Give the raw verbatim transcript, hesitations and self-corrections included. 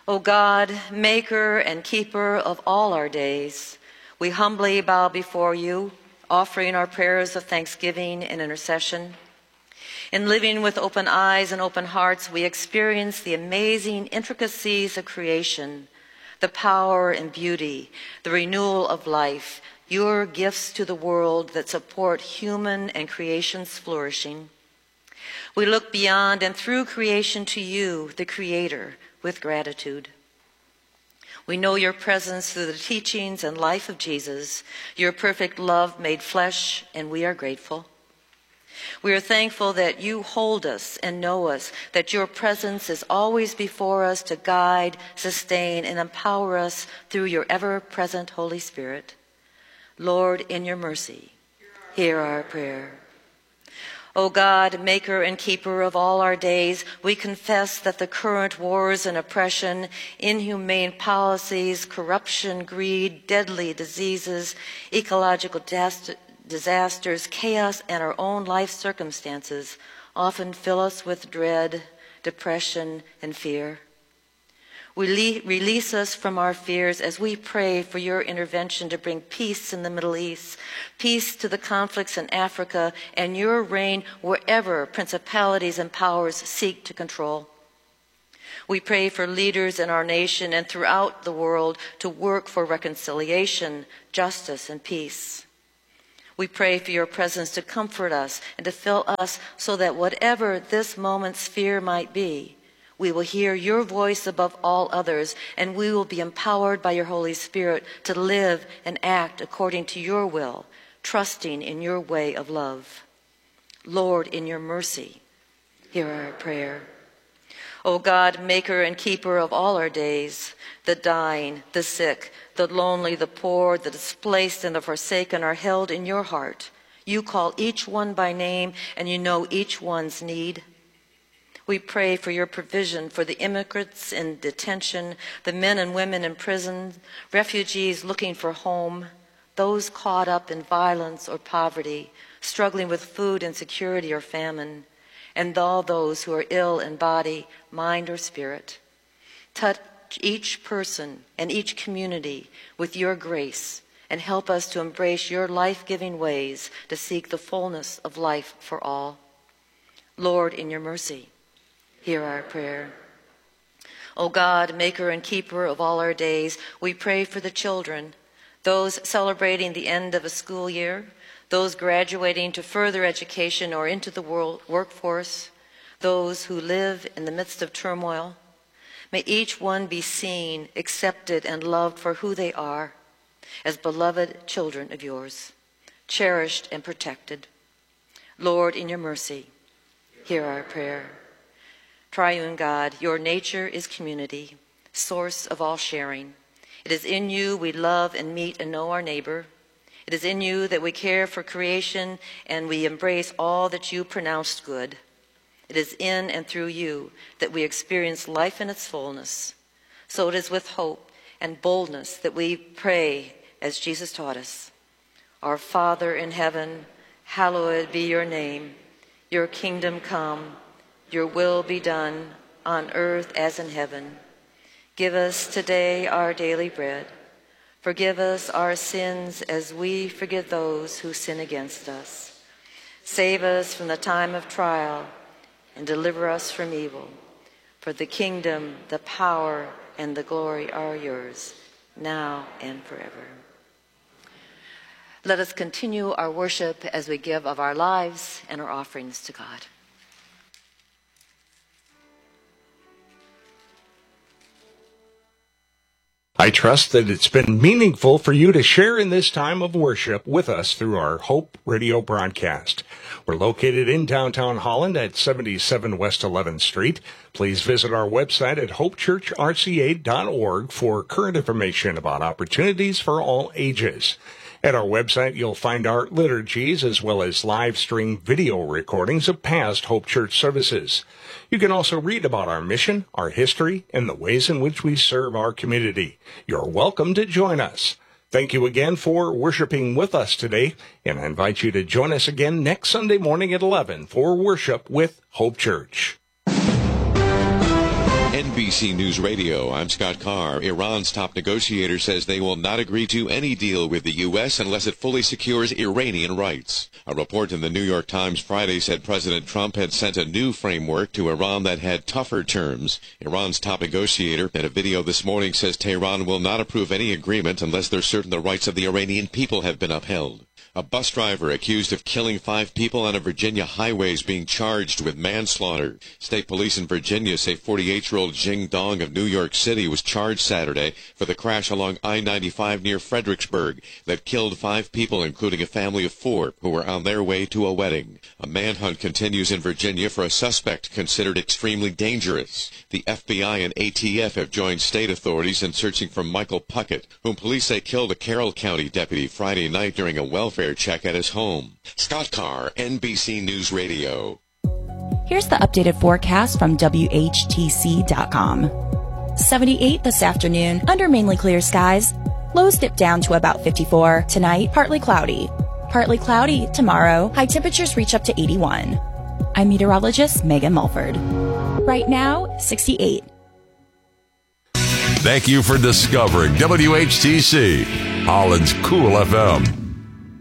O God, maker and keeper of all our days, we humbly bow before you, offering our prayers of thanksgiving and intercession. In living with open eyes and open hearts, we experience the amazing intricacies of creation, the power and beauty, the renewal of life, your gifts to the world that support human and creation's flourishing. We look beyond and through creation to you, the Creator, with gratitude. We know your presence through the teachings and life of Jesus, your perfect love made flesh, and we are grateful. We are thankful that you hold us and know us, that your presence is always before us to guide, sustain, and empower us through your ever-present Holy Spirit. Lord, in your mercy, hear our prayer. O God, maker and keeper of all our days, we confess that the current wars and oppression, inhumane policies, corruption, greed, deadly diseases, ecological disasters, chaos, and our own life circumstances often fill us with dread, depression, and fear. Release us from our fears as we pray for your intervention to bring peace in the Middle East, peace to the conflicts in Africa, and your reign wherever principalities and powers seek to control. We pray for leaders in our nation and throughout the world to work for reconciliation, justice, and peace. We pray for your presence to comfort us and to fill us so that whatever this moment's fear might be, we will hear your voice above all others, and we will be empowered by your Holy Spirit to live and act according to your will, trusting in your way of love. Lord, in your mercy, hear our prayer. O God, maker and keeper of all our days, the dying, the sick, the lonely, the poor, the displaced, and the forsaken are held in your heart. You call each one by name, and you know each one's need. We pray for your provision for the immigrants in detention, the men and women in prison, refugees looking for home, those caught up in violence or poverty, struggling with food insecurity or famine, and all those who are ill in body, mind, or spirit. Touch each person and each community with your grace and help us to embrace your life-giving ways to seek the fullness of life for all. Lord, in your mercy, hear our prayer. O God, maker and keeper of all our days, we pray for the children, those celebrating the end of a school year, those graduating to further education or into the world workforce, those who live in the midst of turmoil. May each one be seen, accepted, and loved for who they are, as beloved children of yours, cherished and protected. Lord, in your mercy, hear our prayer. Triune God, your nature is community, source of all sharing. It is in you we love and meet and know our neighbor. It is in you that we care for creation and we embrace all that you pronounced good. It is in and through you that we experience life in its fullness. So it is with hope and boldness that we pray as Jesus taught us. Our Father in heaven, hallowed be your name. Your kingdom come. Your will be done on earth as in heaven. Give us today our daily bread. Forgive us our sins as we forgive those who sin against us. Save us from the time of trial and deliver us from evil. For the kingdom, the power, and the glory are yours, now and forever. Let us continue our worship as we give of our lives and our offerings to God. I trust that it's been meaningful for you to share in this time of worship with us through our Hope Radio broadcast. We're located in downtown Holland at seventy-seven West eleventh Street. Please visit our website at hope church r c a dot org for current information about opportunities for all ages. At our website, you'll find our liturgies as well as live stream video recordings of past Hope Church services. You can also read about our mission, our history, and the ways in which we serve our community. You're welcome to join us. Thank you again for worshiping with us today, and I invite you to join us again next Sunday morning at eleven for worship with Hope Church. N B B C News Radio, I'm Scott Carr. Iran's top negotiator says they will not agree to any deal with the U S unless it fully secures Iranian rights. A report in the New York Times Friday said President Trump had sent a new framework to Iran that had tougher terms. Iran's top negotiator in a video this morning says Tehran will not approve any agreement unless they're certain the rights of the Iranian people have been upheld. A bus driver accused of killing five people on a Virginia highway is being charged with manslaughter. State police in Virginia say forty-eight-year-old Jing Dong of New York City was charged Saturday for the crash along I ninety-five near Fredericksburg that killed five people, including a family of four who were on their way to a wedding. A manhunt continues in Virginia for a suspect considered extremely dangerous. The F B I and A T F have joined state authorities in searching for Michael Puckett, whom police say killed a Carroll County deputy Friday night during a welfare check at his home. Scott Carr, N B C News Radio. Here's the updated forecast from W H T C dot com. seventy-eight this afternoon under mainly clear skies. Lows dip down to about fifty-four. Tonight, partly cloudy. Partly cloudy tomorrow. High temperatures reach up to eighty-one. I'm meteorologist Megan Mulford. Right now, sixty-eight. Thank you for discovering W H T C, Holland's Cool F M.